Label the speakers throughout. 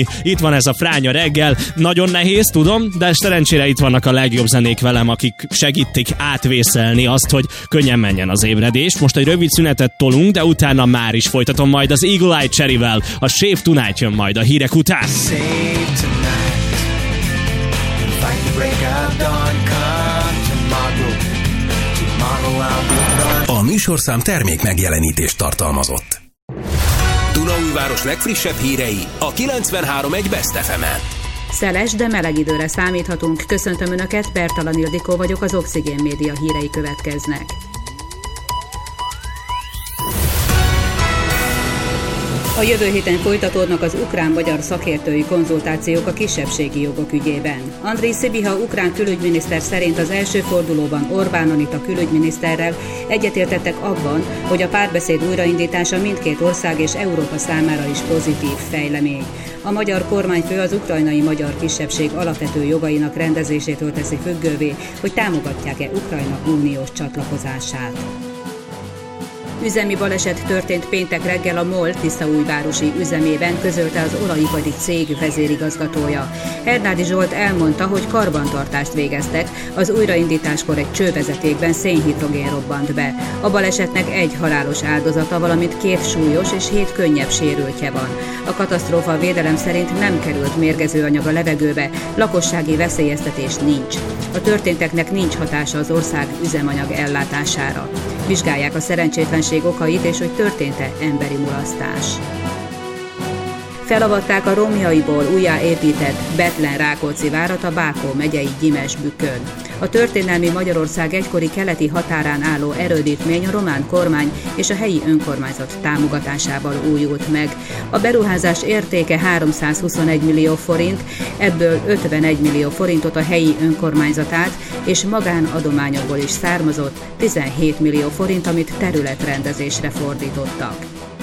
Speaker 1: Itt van ez a Fránya reggel, nagyon nehéz, tudom, de szerencsére itt vannak a legjobb zenék velem, akik segítik átvészelni azt, hogy könnyen menjen az ébredés. Most egy rövid szünetet tolunk, de utána már is folytatom majd az Eagle Eye Cherryvel. A Shape Tonight jön majd a hírek után.
Speaker 2: A műsorszám termék megjelenítést tartalmazott. Dunaújváros legfrissebb hírei a 93.1 Best FM-en.
Speaker 3: Szeles, de meleg időre számíthatunk. Köszöntöm Önöket, Bertalan Ildikó vagyok, az Oxigén Média hírei következnek. A jövő héten folytatódnak az ukrán-magyar szakértői konzultációk a kisebbségi jogok ügyében. Andrej Sibiha ukrán külügyminiszter szerint az első fordulóban Orbán Anita külügyminiszterrel egyetértettek abban, hogy a párbeszéd újraindítása mindkét ország és Európa számára is pozitív fejlemény. A magyar kormányfő az ukrajnai magyar kisebbség alapvető jogainak rendezésétől teszi függővé, hogy támogatják-e Ukrajna uniós csatlakozását. Üzemi baleset történt péntek reggel a MOL tiszaújvárosi üzemében, közölte az olajipari cég vezérigazgatója. Hernádi Zsolt elmondta, hogy karbantartást végeztek, az újraindításkor egy csővezetékben szénhidrogén robbant be. A balesetnek egy halálos áldozata, valamint 2 súlyos és 7 könnyebb sérültje van. A katasztrófa védelem szerint nem került mérgező anyag a levegőbe, lakossági veszélyeztetés nincs. A történteknek nincs hatása az ország üzemanyag ellátására. Vizsgálják a szerencsétlenség okait, és hogy történt-e emberi mulasztás. Felavatták a romjaiból újjáépített Bethlen-Rákóczi várat a Bákó megyei Gyimesbükkön. A történelmi Magyarország egykori keleti határán álló erődítmény a román kormány és a helyi önkormányzat támogatásával újult meg. A beruházás értéke 321 millió forint, ebből 51 millió forintot a helyi önkormányzat át, és magánadományokból is származott 17 millió forint, amit területrendezésre fordítottak.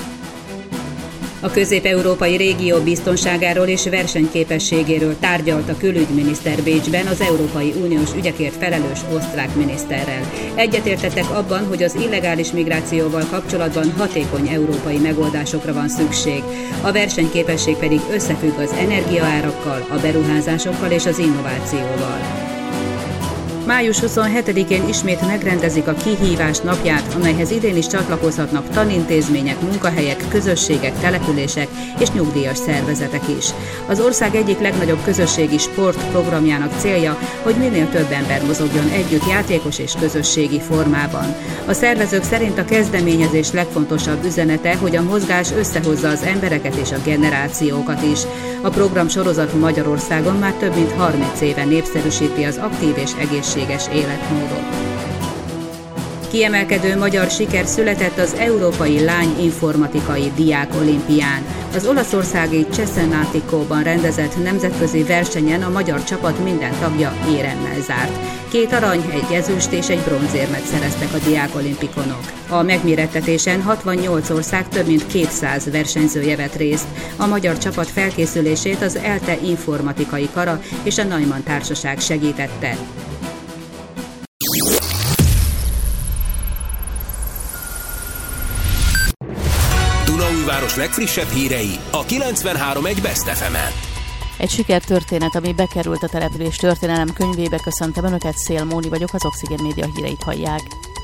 Speaker 3: A közép-európai régió biztonságáról és versenyképességéről tárgyalt a külügyminiszter Bécsben az Európai Uniós ügyekért felelős osztrák miniszterrel. Egyetértettek abban, hogy az illegális migrációval kapcsolatban hatékony európai megoldásokra van szükség. A versenyképesség pedig összefügg az energiaárakkal, a beruházásokkal és az innovációval. Május 27-én ismét megrendezik a Kihívás napját, amelyhez idén is csatlakozhatnak tanintézmények, munkahelyek, közösségek, települések és nyugdíjas szervezetek is. Az ország egyik legnagyobb közösségi sportprogramjának célja, hogy minél több ember mozogjon együtt játékos és közösségi formában. A szervezők szerint a kezdeményezés legfontosabb üzenete, hogy a mozgás összehozza az embereket és a generációkat is. A program sorozat Magyarországon már több mint 30 éve népszerűsíti az aktív és egészséges életmódot. Kiemelkedő magyar siker született az Európai Lány Informatikai Diák Olimpián. Az olaszországi Cesenatico-ban rendezett nemzetközi versenyen a magyar csapat minden tagja éremmel zárt. 2 arany, 1 ezüst és 1 bronzérmet szereztek a diákolimpikonok. A megmérettetésen 68 ország több mint 200 versenyzője vett részt. A magyar csapat felkészülését az ELTE informatikai kara és a Neumann Társaság segítette.
Speaker 2: Dunaújváros legfrissebb hírei a 93.1 Best FM-en.
Speaker 4: Egy sikertörténet, ami bekerült a település történelem könyvébe. Köszöntöm Önöket, Szél Móni vagyok, az Oxigén Média híreit hallják.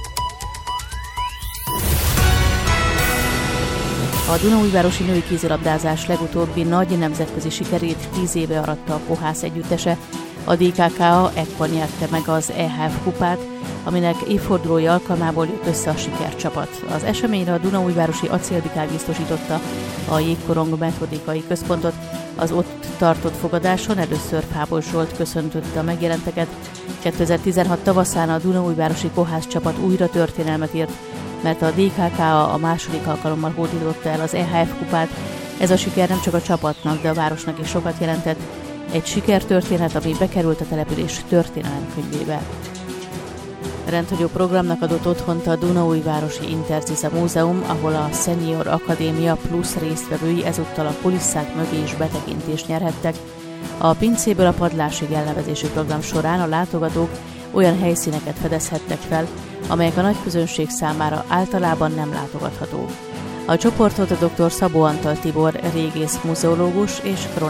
Speaker 4: A dunaújvárosi női kézilabdázás legutóbbi nagy nemzetközi sikerét 10 éve aratta a Kohász együttese. A DKK ekkor nyerte meg az EHF kupát, aminek évfordulója alkalmából jött össze a sikercsapat. Az eseményre a Dunaújvárosi Acélbikák biztosította a Jégkorong metodikai központot. Az ott tartott fogadáson először Fábos Zsolt köszöntötte a megjelenteket. 2016 tavaszán a Dunaújvárosi Kohász csapat újra történelmet írt, mert a DKK a második alkalommal hódította el az EHF kupát. Ez a siker nem csak a csapatnak, de a városnak is sokat jelentett. Egy sikertörténet, ami bekerült a település történelem könyvébe. Rendhagyó programnak adott otthont a Dunaújvárosi Interziza Múzeum, ahol a Senior Akadémia plusz résztvevői ezúttal a kulisszák mögé is betekintést nyerhettek. A pincéből a padlásig elnevezésű program során a látogatók olyan helyszíneket fedezhettek fel, amelyek a nagyközönség számára általában nem látogathatók. A csoportot a dr. Szabó Antal Tibor régész muzeológus és